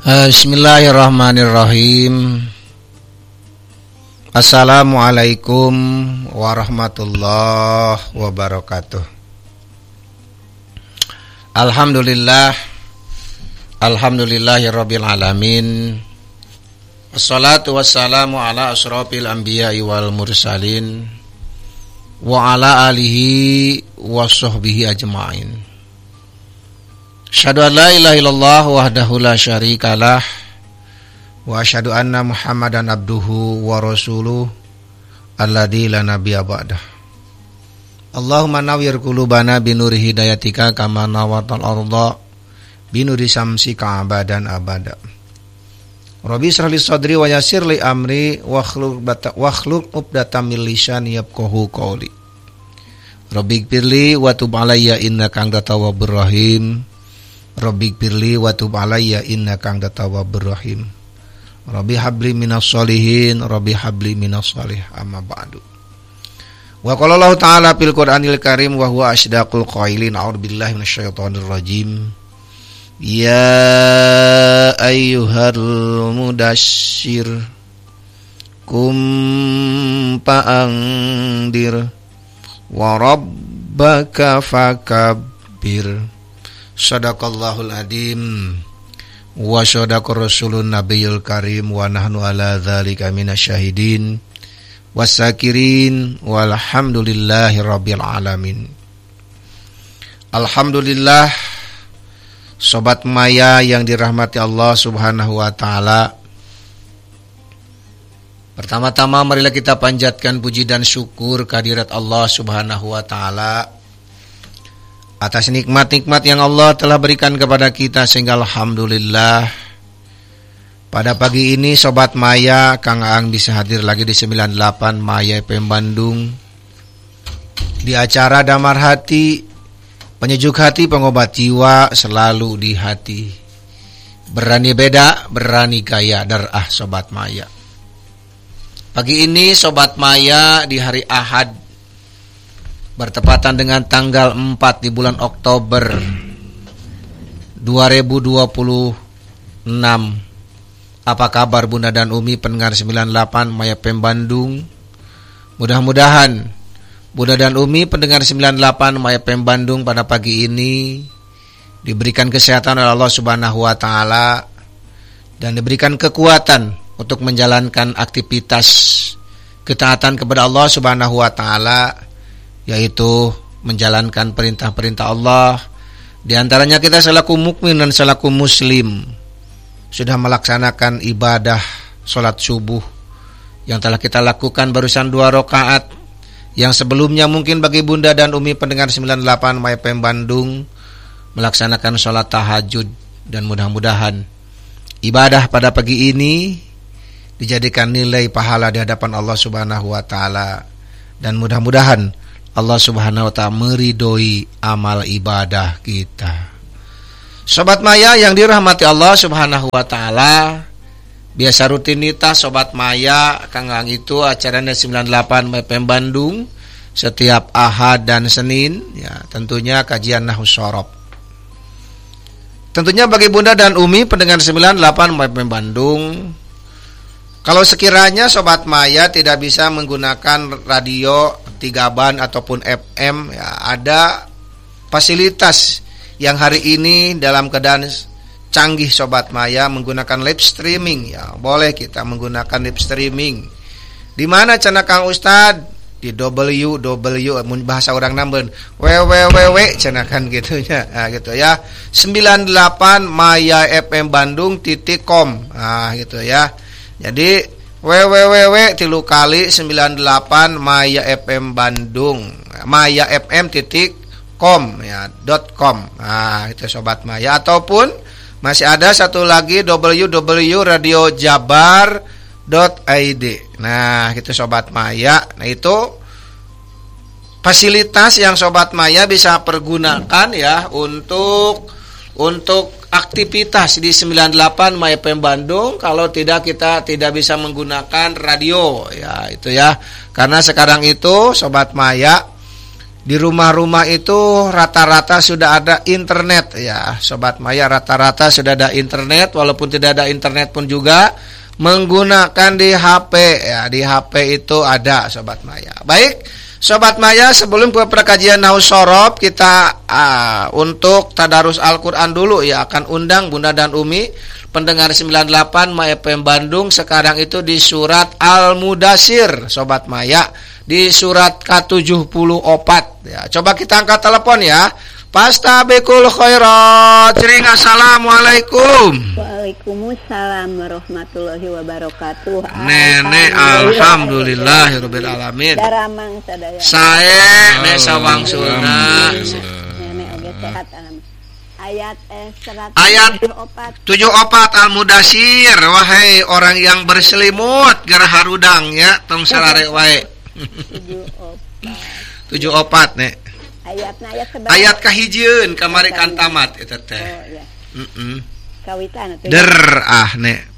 Bismillahirrahmanirrahim. Assalamualaikum warahmatullahi wabarakatuh. Alhamdulillahirabbil alamin. Wassalatu wassalamu ala asyrafil anbiya'i wal mursalin wa ala alihi washabbihi ajmain. Asyhadu an la ilaha illallah wahdahu la syarikalah wa asyhadu anna Muhammadan abduhu wa rasuluh alladzi la nabiyya ba'dah. Allahumma nawwir qulubana binuri hidayatika kama nawatal arda binuri samsika abadan abada. Rabbi shrah li sadri wa yassir li amri wakhluq 'uqdatam min lisani yafqahu qawli. Rabbi ighfirli wa tub alayya innaka antat tawwabur rahim. Rabbi ighfirli wa tub alayya innaka antat tawwabur rahim. Rabbi habli minas sholihin, Rabbi habli minas sholih, amma ba'du. Wa qala Allah ta'ala fil Qur'anil Karim wa huwa asydaqul qailin. A'udzubillahi minasyaitonir rajim. Ya ayyuhal mudassir qum fa'andir wa rabbaka fakabbir. Shadaqallahul adzim wa shadaqar rasulun nabiyul karim wa nahnu ala dzalika minasyahidin wassakirin walhamdulillahi rabbil alamin. Alhamdulillah, sobat maya yang dirahmati Allah Subhanahu wa taala. Pertama-tama marilah kita panjatkan puji dan syukur kehadirat Allah Subhanahu wa taala atas nikmat-nikmat yang Allah telah berikan kepada kita, sehingga alhamdulillah pada pagi ini sobat maya Kang Aang bisa hadir lagi di 98 Maya FM Bandung di acara Damar Hati, penyejuk hati, pengobat jiwa, selalu di hati. Berani beda, berani gaya, darah sobat maya. Pagi ini sobat maya di hari Ahad bertepatan dengan tanggal 4 di bulan Oktober 2026. Apa kabar Bunda dan Umi pendengar 98 Maya FM Bandung? Mudah-mudahan Bunda dan Umi pendengar 98 Maya FM Bandung pada pagi ini diberikan kesehatan oleh Allah Subhanahu wa taala dan diberikan kekuatan untuk menjalankan aktivitas ketaatan kepada Allah Subhanahu wa taala, yaitu menjalankan perintah-perintah Allah. Di antaranya kita selaku mukmin dan selaku muslim sudah melaksanakan ibadah salat subuh yang telah kita lakukan barusan 2 rakaat, yang sebelumnya mungkin bagi Bunda dan Umi pendengar 98 Maya FM Bandung melaksanakan salat tahajud. Dan mudah-mudahan ibadah pada pagi ini dijadikan nilai pahala di hadapan Allah Subhanahu wa taala, dan mudah-mudahan Allah Subhanahu wa ta'ala meridhoi amal ibadah kita. Sobat maya yang dirahmati Allah Subhanahu wa ta'ala, biasa rutinitas sobat maya Kang Aang itu acaranya 98 FM Bandung setiap Ahad dan Senin, ya tentunya kajian Nahwus Shorof. Tentunya bagi Bunda dan Umi pendengar 98 FM Bandung, kalau sekiranya sobat maya tidak bisa menggunakan radio 3 ban ataupun FM, ya ada fasilitas yang hari ini dalam keadaan canggih sobat maya menggunakan live streaming, ya boleh kita menggunakan live streaming. Di mana cenah Kang Ustad? Di bahasa orang Namben www cenah kan gitunya. Nah, gitu ya. 98 Maya FM Bandung.com. Nah, gitu ya. Jadi www.98 Maya FM Bandung, mayafm.com ya .com. Nah, itu sobat maya. Ataupun masih ada satu lagi www.radiojabar.id. Nah, itu sobat maya. Nah, itu fasilitas yang sobat maya bisa pergunakan ya untuk aktivitas di 98 Maya FM Bandung. Kalau tidak, kita tidak bisa menggunakan radio ya, itu ya. Karena sekarang itu sobat maya Di rumah-rumah itu rata-rata sudah ada internet ya, Sobat Maya, rata-rata sudah ada internet, walaupun tidak ada internet pun juga menggunakan di HP ya, di HP itu ada Sobat Maya. Baik, Sobat Maya, sebelum ke perkajian Nahwu Shorof, kita untuk tadarus Al-Qur'an dulu ya, akan undang Bunda dan Umi pendengar 98 My FM Bandung sekarang itu di surat Al-Mudatsir Sobat Maya, di surat ke-74 ya. Coba kita angkat telepon ya. Pastabikul khairat. Cering, assalamualaikum. Waalaikumsalam warahmatullahi wabarakatuh. Nenek alhamdulillahirabbil alamin. Daramang sadaya. Sae nek sawangsulna. Nenek oge sehat alhamdulillah. Ayat 74 Al-Mudatsir. Wahai orang yang berselimut gerah harudang ya, tong sarare wae. 74 nek. Ayat kahijieun kamari kan tamat eta teh. Oh iya. Kawitan atuh. Der nek.